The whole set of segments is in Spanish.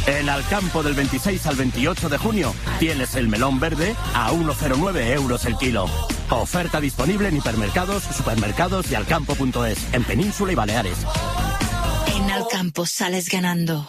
En Alcampo del 26 al 28 de junio tienes el melón verde a 1,09 euros el kilo. Oferta disponible en hipermercados, supermercados y alcampo.es, en Península y Baleares. En Alcampo sales ganando.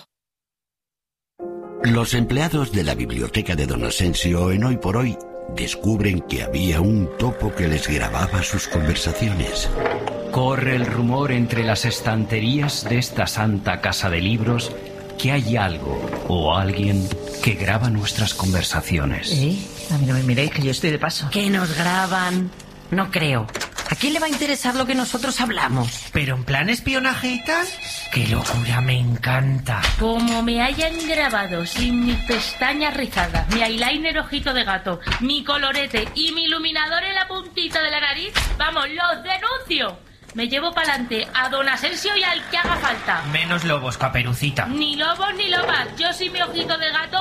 Los empleados de la biblioteca de Don Asensio en Hoy por Hoy descubren que había un topo que les grababa sus conversaciones. Corre el rumor entre las estanterías de esta santa casa de libros que hay algo o alguien que graba nuestras conversaciones. A mí no me miréis, que yo estoy de paso. ¿Que nos graban? No creo. ¿A quién le va a interesar lo que nosotros hablamos? ¿Pero en plan espionaje y tal? ¡Qué locura! Me encanta. Como me hayan grabado sin mis pestañas rizadas, mi eyeliner ojito de gato, mi colorete y mi iluminador en la puntita de la nariz, vamos, los denuncio. Me llevo para adelante a Don Asensio y al que haga falta. Menos lobos, Caperucita. Ni lobos ni lobas. Yo sin mi ojito de gato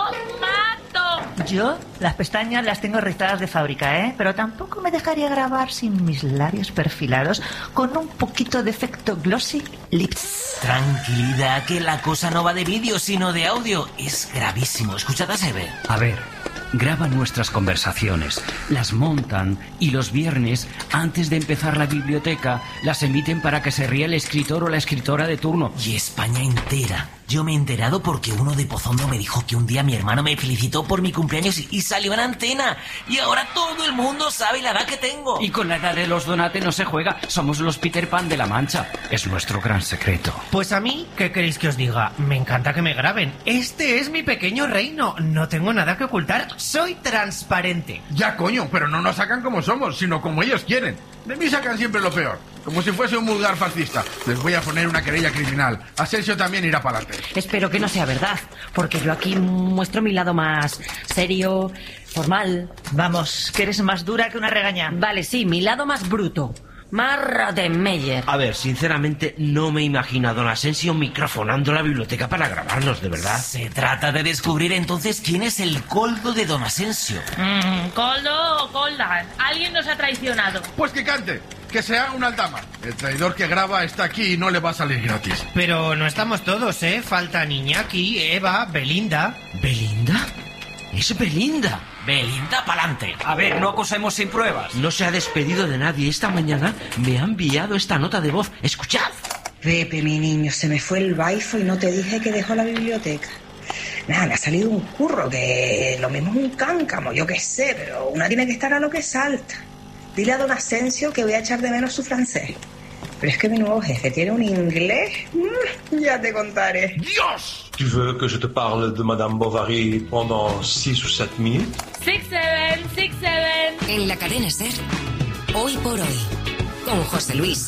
mato. Yo las pestañas las tengo rizadas de fábrica, pero tampoco me dejaría grabar sin mis labios perfilados con un poquito de efecto glossy lips. Tranquilidad, que la cosa no va de vídeo, sino de audio. Es gravísimo. Escuchad a Sebe. A ver, graban nuestras conversaciones, las montan y los viernes, antes de empezar la biblioteca, las emiten para que se ría el escritor o la escritora de turno. Y España entera. Yo me he enterado porque uno de Pozondo me dijo que un día mi hermano me felicitó por mi cumpleaños y salió en antena. Y ahora todo el mundo sabe la edad que tengo. Y con la edad de los Donate no se juega. Somos los Peter Pan de la Mancha. Es nuestro gran secreto. Pues a mí, ¿qué queréis que os diga? Me encanta que me graben. Este es mi pequeño reino. No tengo nada que ocultar. Soy transparente. Ya, coño, pero no nos sacan como somos, sino como ellos quieren. De mí sacan siempre lo peor. Como si fuese un vulgar fascista. Les voy a poner una querella criminal. Asensio también irá para adelante. Espero que no sea verdad, porque yo aquí muestro mi lado más serio, formal. Vamos, que eres más dura que una regaña. Vale, sí, mi lado más bruto. Más Rademacher. A ver, sinceramente no me imagino a Don Asensio microfonando la biblioteca para grabarnos, de verdad. Se trata de descubrir entonces quién es el coldo de Don Asensio. ¿Coldo o colda? Alguien nos ha traicionado. Pues que cante. Que sea un aldama. El traidor que graba está aquí y no le va a salir gratis. Pero no estamos todos, ¿eh? Faltan Iñaki, Eva, Belinda. ¿Belinda? ¡Es Belinda! Belinda, pa'lante. A ver, no acusemos sin pruebas. No se ha despedido de nadie. Esta mañana me ha enviado esta nota de voz. ¡Escuchad! Pepe, mi niño, se me fue el baifo y no te dije que dejó la biblioteca. Nada, me ha salido un curro que lo mismo es un cáncamo, yo qué sé, pero una tiene que estar a lo que salta. Dile a Don Asensio que voy a echar de menos su francés. Pero es que mi nuevo jefe tiene un inglés. Ya te contaré. ¡Dios! Tu veux que je te parle de Madame Bovary pendant 6 ou 7 minutes? 6-7, 6-7. En la cadena SER, Hoy por Hoy, con José Luis